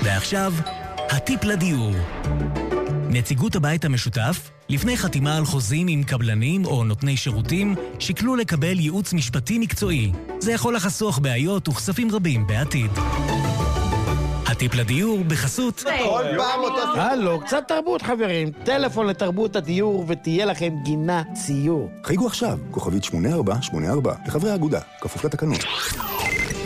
ועכשיו, הטיפ לדיור. נציגות הבית המשותף, לפני חתימה על חוזים עם קבלנים או נותני שירותים, שקלו לקבל ייעוץ משפטי מקצועי. זה יכול לחסוך בעיות וכספים רבים בעתיד. הטיפ לדיור בחסות... כל פעם אותו... הלו, קצת תרבות חברים. טלפון לתרבות הדיור ותהיה לכם גינה ציור. חייגו עכשיו, כוכבית 8484, לחברי האגודה, כפוף לתקנון.